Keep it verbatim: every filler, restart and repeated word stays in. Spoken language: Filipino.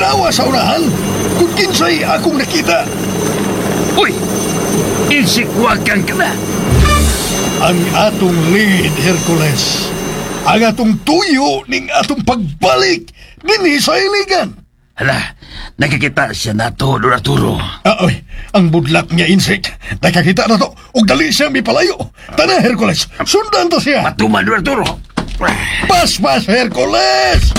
tanawa sa unahan kung kinsay akong nakita. Uy! Insikwakan ka na! Ang atong lead, Hercules. Ang atong tuyo ning atong pagbalik dinhi sa iligan. Hala, nakikita siya na to, Arturo. Ah, oy, ang budlak niya insect. Nakakita na to, ug dali siya mipalayo. Tana, Hercules, sundan to siya. Matuman, Arturo. Pas, pas, Hercules!